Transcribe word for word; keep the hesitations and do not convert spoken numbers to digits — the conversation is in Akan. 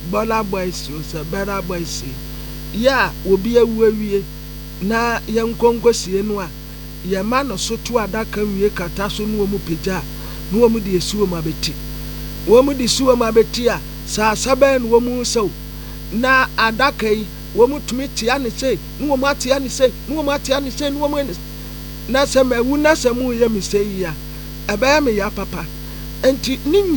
Bola Boys o sɛ Better Boys ya obi awu awie na yɛnkonkosie no a yɛma no so to adaka wie kata so no mu pagya no mu de esuo mu abeti wo mu de suo mu abeti a saa saban wo mu sew na adaka yi wo mu tumi tia ne sei no mu atia ne sei no mu atia ne sei no mu na sɛ mawu na sɛ mu yɛ me sei ya ɛbɛyɛ me ya papa enti ni